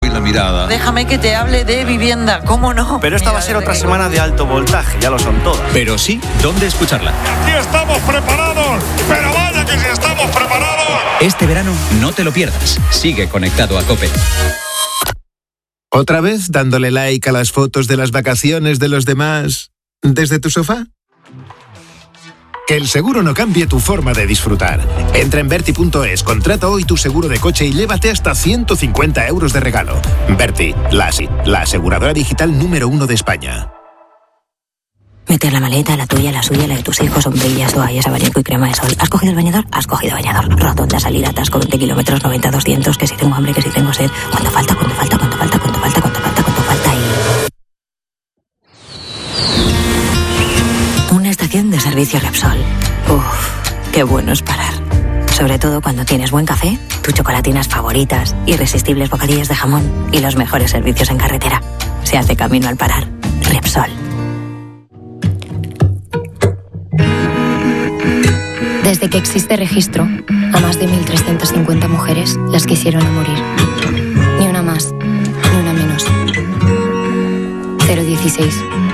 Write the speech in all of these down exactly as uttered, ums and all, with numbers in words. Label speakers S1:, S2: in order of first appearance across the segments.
S1: la mirada.
S2: Déjame que te hable de vivienda, ¿cómo no?
S3: Pero esta
S2: Mira,
S3: va a ser otra
S2: que...
S3: semana de alto voltaje, ya lo son todas.
S4: Pero sí, ¿dónde escucharla?
S5: Aquí estamos preparados, pero vaya que si estamos preparados.
S4: Este verano no te lo pierdas. Sigue conectado a COPE.
S6: ¿Otra vez dándole like a las fotos de las vacaciones de los demás desde tu sofá? Que el seguro no cambie tu forma de disfrutar. Entra en Berti punto es, contrata hoy tu seguro de coche y llévate hasta ciento cincuenta euros de regalo. Berti, la, la aseguradora digital número uno de España.
S7: Meter la maleta, la tuya, la suya, la de tus hijos, sombrillas, toallas, abanico y crema de sol. ¿Has cogido el bañador? Has cogido bañador. Rotonda, salida, atasco, veinte kilómetros, noventa, doscientos, que si tengo hambre, que si tengo sed. ¿Cuánto falta? ¿Cuánto falta? ¿Cuánto falta? ¿Cuánto falta? ¿Cuánto falta? ¿Cuánto falta? Y... Una estación de servicio Repsol. Uff, qué bueno es parar. Sobre todo cuando tienes buen café, tus chocolatinas favoritas, irresistibles bocadillos de jamón y los mejores servicios en carretera. Se hace camino al parar. Repsol.
S8: Desde que existe registro, a más de mil trescientas cincuenta mujeres las quisieron a morir. Ni una más, ni una menos. cero dieciséis.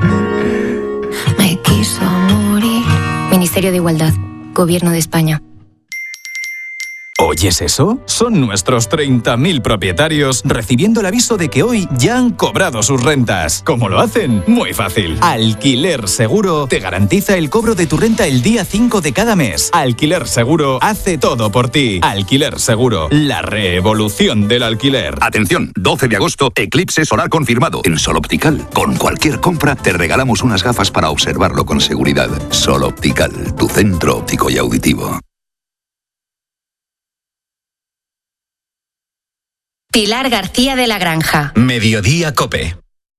S8: Me quiso morir. Ministerio de Igualdad, Gobierno de España.
S4: ¿Oyes eso? Son nuestros treinta mil propietarios recibiendo el aviso de que hoy ya han cobrado sus rentas. ¿Cómo lo hacen? Muy fácil. Alquiler Seguro te garantiza el cobro de tu renta el día cinco de cada mes. Alquiler Seguro hace todo por ti. Alquiler Seguro, la revolución del alquiler.
S9: Atención, doce de agosto, eclipse solar confirmado. En Sol Optical, con cualquier compra, te regalamos unas gafas para observarlo con seguridad. Sol Optical, tu centro óptico y auditivo.
S10: Pilar García de la Granja.
S4: Mediodía COPE.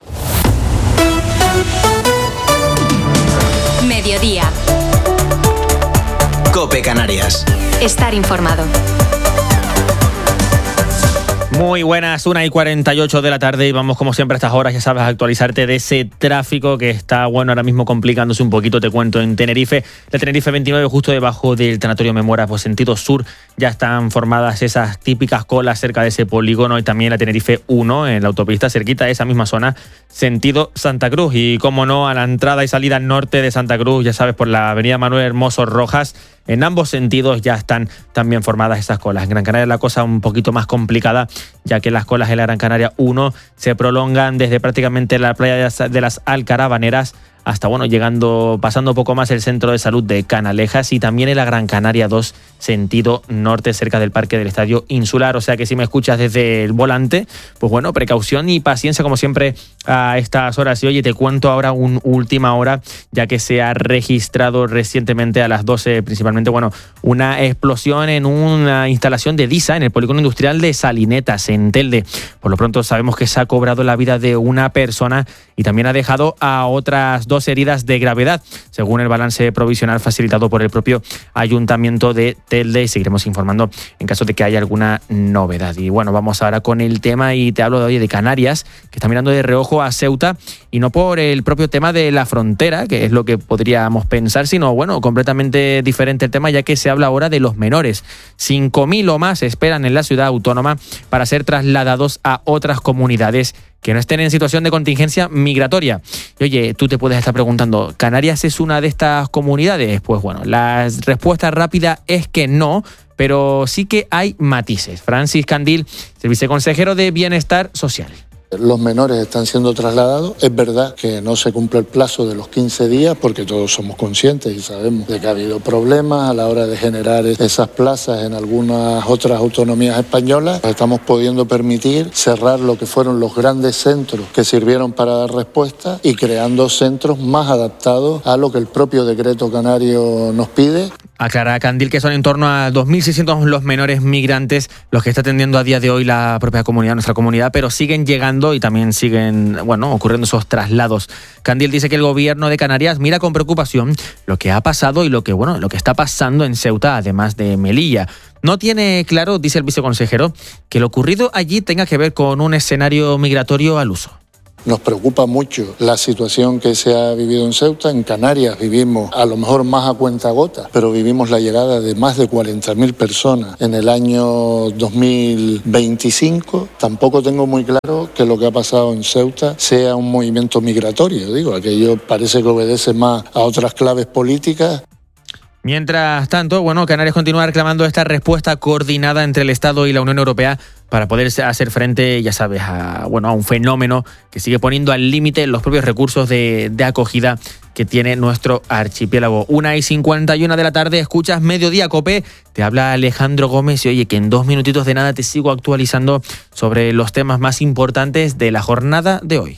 S10: Mediodía.
S11: COPE Canarias.
S10: Estar informado.
S12: Muy buenas, una y cuarenta y ocho de la tarde y vamos como siempre a estas horas, ya sabes, a actualizarte de ese tráfico que está, bueno, ahora mismo complicándose un poquito, te cuento, en Tenerife. La Tenerife veintinueve, justo debajo del Tanatorio Memora, pues sentido sur, ya están formadas esas típicas colas cerca de ese polígono, y también la Tenerife uno, en la autopista, cerquita de esa misma zona, sentido Santa Cruz. Y como no, a la entrada y salida norte de Santa Cruz, ya sabes, por la avenida Manuel Hermoso Rojas, en ambos sentidos ya están también formadas esas colas. En Gran Canaria la cosa un poquito más complicada, ya que las colas en la Gran Canaria uno se prolongan desde prácticamente la playa de las Alcarabaneras hasta, bueno, llegando, pasando poco más el centro de salud de Canalejas, y también en la Gran Canaria dos, sentido norte, cerca del Parque del Estadio Insular. O sea que si me escuchas desde el volante, pues bueno, precaución y paciencia como siempre a estas horas. Y oye, te cuento ahora una última hora, ya que se ha registrado recientemente a las doce, principalmente, bueno, una explosión en una instalación de DISA en el polígono industrial de Salinetas, en Telde. Por lo pronto sabemos que se ha cobrado la vida de una persona y también ha dejado a otras dos heridas de gravedad, según el balance provisional facilitado por el propio Ayuntamiento de Telde, y seguiremos informando en caso de que haya alguna novedad. Y bueno, vamos ahora con el tema, y te hablo de, oye, de Canarias, que está mirando de reojo a Ceuta, y no por el propio tema de la frontera, que es lo que podríamos pensar, sino, bueno, completamente diferente el tema, ya que se habla ahora de los menores. cinco mil o más esperan en la ciudad autónoma para ser trasladados a otras comunidades que no estén en situación de contingencia migratoria. Y oye, tú te puedes estar preguntando, ¿Canarias es una de estas comunidades? Pues bueno, la respuesta rápida es que no, pero sí que hay matices. Francis Candil, el viceconsejero de Bienestar Social.
S13: Los menores están siendo trasladados. Es verdad que no se cumple el plazo de los quince días, porque todos somos conscientes y sabemos de que ha habido problemas a la hora de generar esas plazas en algunas otras autonomías españolas. Estamos pudiendo permitir cerrar lo que fueron los grandes centros que sirvieron para dar respuesta y creando centros más adaptados a lo que el propio decreto canario nos pide.
S12: Aclara Candil que son en torno a dos mil seiscientos los menores migrantes los que está atendiendo a día de hoy la propia comunidad, nuestra comunidad, pero siguen llegando y también siguen, bueno, ocurriendo esos traslados. Candil dice que el gobierno de Canarias mira con preocupación lo que ha pasado y lo que, bueno, lo que está pasando en Ceuta, además de Melilla. No tiene claro, dice el viceconsejero, que lo ocurrido allí tenga que ver con un escenario migratorio al uso.
S13: Nos preocupa mucho la situación que se ha vivido en Ceuta. En Canarias vivimos, a lo mejor más a cuentagotas, pero vivimos la llegada de más de cuarenta mil personas en el año dos mil veinticinco. Tampoco tengo muy claro que lo que ha pasado en Ceuta sea un movimiento migratorio. Digo, aquello parece que obedece más a otras claves políticas.
S12: Mientras tanto, bueno, Canarias continúa reclamando esta respuesta coordinada entre el Estado y la Unión Europea para poder hacer frente, ya sabes, a, bueno, a un fenómeno que sigue poniendo al límite los propios recursos de, de acogida que tiene nuestro archipiélago. Una y cincuenta y una de la tarde, escuchas Mediodía Cope, te habla Alejandro Gómez y oye, que en dos minutitos de nada te sigo actualizando sobre los temas más importantes de la jornada de hoy.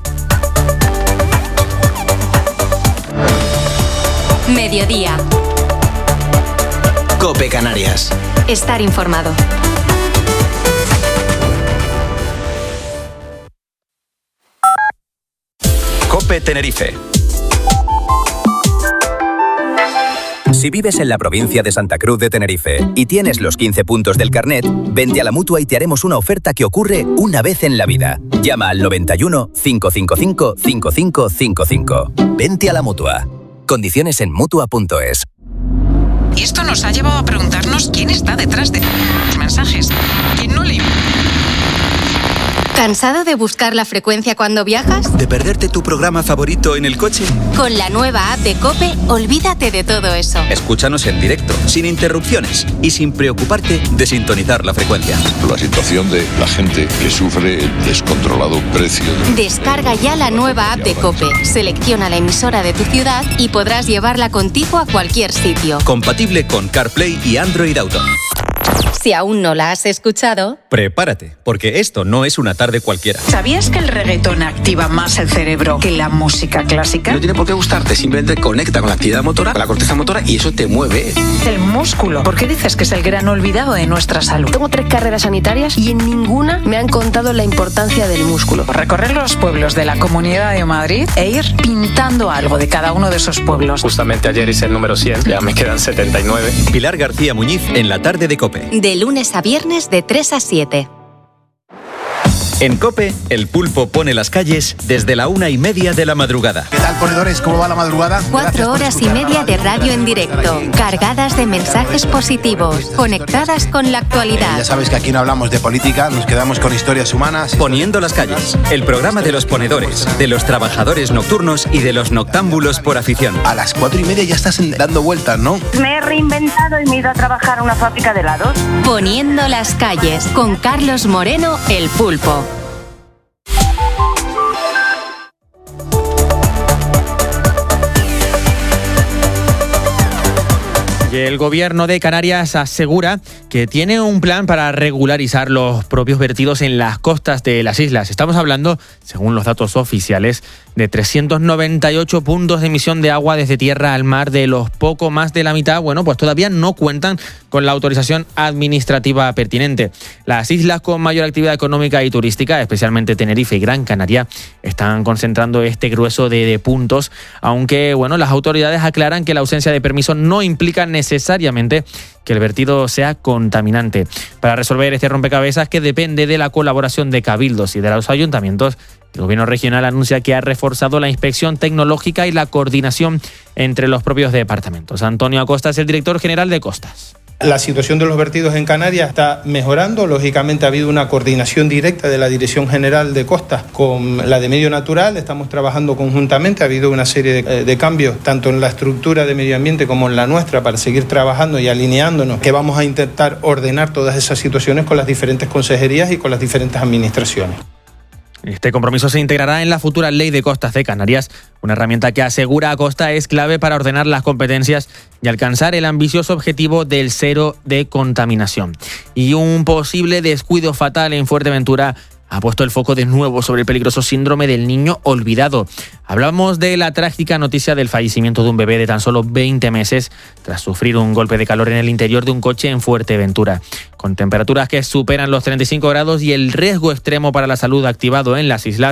S10: Mediodía.
S1: Cope Canarias.
S10: Estar informado.
S11: Cope Tenerife. Si vives en la provincia de Santa Cruz de Tenerife y tienes los quince puntos del carnet, vente a la Mutua y te haremos una oferta que ocurre una vez en la vida. Llama al noventa y uno, cinco cinco cinco, cinco cinco cinco cinco. Vente a la Mutua. Condiciones en Mutua punto es.
S2: Y esto nos ha llevado a preguntarnos quién está detrás de los mensajes. ¿Quién no le...
S8: ¿Cansado de buscar la frecuencia cuando viajas?
S1: ¿De perderte tu programa favorito en el coche?
S8: Con la nueva app de COPE, olvídate de todo eso.
S1: Escúchanos en directo, sin interrupciones y sin preocuparte de sintonizar la frecuencia.
S14: La situación de la gente que sufre el descontrolado precio. De...
S8: Descarga ya la nueva app de COPE, selecciona la emisora de tu ciudad y podrás llevarla contigo a cualquier sitio.
S1: Compatible con CarPlay y Android Auto.
S8: Si aún no la has escuchado,
S1: prepárate, porque esto no es una tarde cualquiera.
S2: ¿Sabías que el reggaetón activa más el cerebro que la música clásica?
S15: No tiene por qué gustarte, simplemente conecta con la actividad motora, con la corteza motora y eso te mueve.
S2: El músculo. ¿Por qué dices que es el gran olvidado de nuestra salud?
S16: Tengo tres carreras sanitarias y en ninguna me han contado la importancia del músculo.
S2: Recorrer los pueblos de la Comunidad de Madrid e ir pintando algo de cada uno de esos pueblos.
S17: Justamente ayer hice el número cien, ya me quedan setenta y nueve.
S1: Pilar García Muñiz en la tarde de COPE.
S8: De lunes a viernes de tres a siete.
S1: En COPE, el pulpo pone las calles desde la una y media de la madrugada.
S18: ¿Qué tal, ponedores? ¿Cómo va la madrugada?
S8: Cuatro horas y media de radio en directo, cargadas de mensajes positivos, conectadas con la actualidad.
S18: Ya sabes que aquí no hablamos de política, nos quedamos con historias humanas.
S1: Poniendo las calles, el programa de los ponedores, de los trabajadores nocturnos y de los noctámbulos por afición.
S18: A las cuatro y media ya estás dando vueltas, ¿no?
S19: Me he reinventado y me he ido a trabajar a una fábrica de helados.
S8: Poniendo las calles, con Carlos Moreno, el pulpo.
S12: Y el gobierno de Canarias asegura que tiene un plan para regularizar los propios vertidos en las costas de las islas. Estamos hablando, según los datos oficiales, de trescientos noventa y ocho puntos de emisión de agua desde tierra al mar. De los poco más de la mitad, bueno, pues todavía no cuentan con la autorización administrativa pertinente. Las islas con mayor actividad económica y turística, especialmente Tenerife y Gran Canaria, están concentrando este grueso de, de puntos, aunque, bueno, las autoridades aclaran que la ausencia de permiso no implica necesariamente que el vertido sea contaminante. Para resolver este rompecabezas, que depende de la colaboración de cabildos y de los ayuntamientos, el gobierno regional anuncia que ha reforzado la inspección tecnológica y la coordinación entre los propios departamentos. Antonio Acosta es el director general de Costas.
S20: La situación de los vertidos en Canarias está mejorando. Lógicamente ha habido una coordinación directa de la Dirección General de Costas con la de Medio Natural. Estamos trabajando conjuntamente. Ha habido una serie de, de cambios tanto en la estructura de medio ambiente como en la nuestra para seguir trabajando y alineándonos, que vamos a intentar ordenar todas esas situaciones con las diferentes consejerías y con las diferentes administraciones.
S12: Este compromiso se integrará en la futura Ley de Costas de Canarias, una herramienta que, asegura Acosta, es clave para ordenar las competencias y alcanzar el ambicioso objetivo del cero de contaminación. Y un posible descuido fatal en Fuerteventura ha puesto el foco de nuevo sobre el peligroso síndrome del niño olvidado. Hablamos de la trágica noticia del fallecimiento de un bebé de tan solo veinte meses tras sufrir un golpe de calor en el interior de un coche en Fuerteventura. Con temperaturas que superan los treinta y cinco grados y el riesgo extremo para la salud activado en las islas,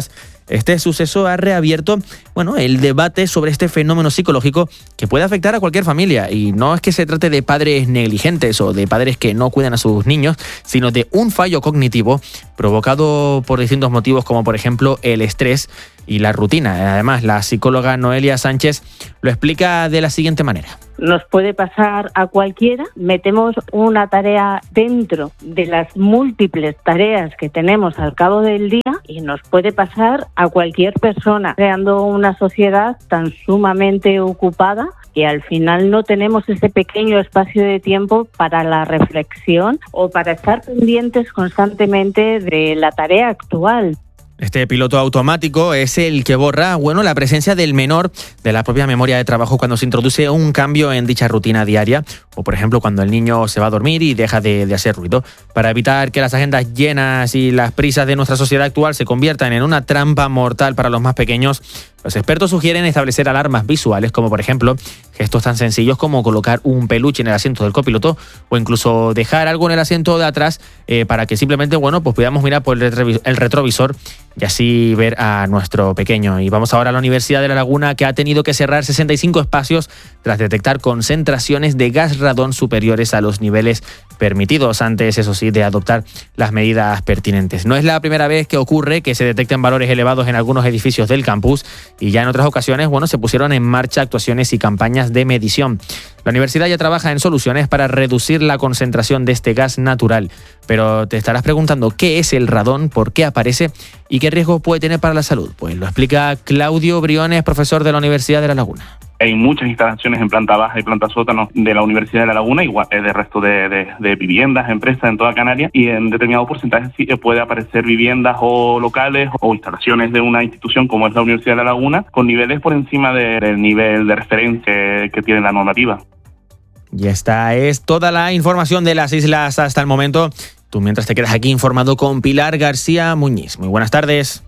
S12: Este suceso ha reabierto, bueno, el debate sobre este fenómeno psicológico que puede afectar a cualquier familia. Y no es que se trate de padres negligentes o de padres que no cuidan a sus niños, sino de un fallo cognitivo provocado por distintos motivos, como por ejemplo el estrés y la rutina. Además, la psicóloga Noelia Sánchez lo explica de la siguiente manera.
S21: Nos puede pasar a cualquiera. Metemos una tarea dentro de las múltiples tareas que tenemos al cabo del día y nos puede pasar a cualquier persona, creando una sociedad tan sumamente ocupada que al final no tenemos ese pequeño espacio de tiempo para la reflexión o para estar pendientes constantemente de la tarea actual.
S12: Este piloto automático es el que borra, bueno, la presencia del menor de la propia memoria de trabajo cuando se introduce un cambio en dicha rutina diaria o, por ejemplo, cuando el niño se va a dormir y deja de, de hacer ruido. Para evitar que las agendas llenas y las prisas de nuestra sociedad actual se conviertan en una trampa mortal para los más pequeños, los expertos sugieren establecer alarmas visuales, como por ejemplo gestos tan sencillos como colocar un peluche en el asiento del copiloto o incluso dejar algo en el asiento de atrás eh, para que simplemente, bueno, pues podamos mirar por el, retrovis- el retrovisor y así ver a nuestro pequeño. Y vamos ahora a la Universidad de La Laguna, que ha tenido que cerrar sesenta y cinco espacios tras detectar concentraciones de gas radón superiores a los niveles permitidos, antes, eso sí, de adoptar las medidas pertinentes. No es la primera vez que ocurre que se detecten valores elevados en algunos edificios del campus y ya en otras ocasiones, bueno, se pusieron en marcha actuaciones y campañas de medición. La universidad ya trabaja en soluciones para reducir la concentración de este gas natural. Pero te estarás preguntando qué es el radón, por qué aparece y qué riesgo puede tener para la salud. Pues lo explica Claudio Briones, profesor de la Universidad de La Laguna.
S22: Hay muchas instalaciones en planta baja y planta sótano de la Universidad de La Laguna, igual de resto de, de, de viviendas, empresas en toda Canarias, y en determinado porcentaje sí puede aparecer viviendas o locales o instalaciones de una institución como es la Universidad de La Laguna con niveles por encima de, del nivel de referencia que tiene la normativa.
S12: Y esta es toda la información de las islas hasta el momento. Tú mientras te quedas aquí informado con Pilar García Muñiz. Muy buenas tardes.